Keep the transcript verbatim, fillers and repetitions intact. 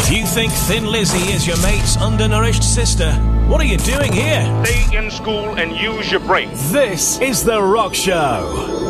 If you think Thin Lizzy is your mate's undernourished sister, what are you doing here? Stay in school and use your brain. This is The Rock Show.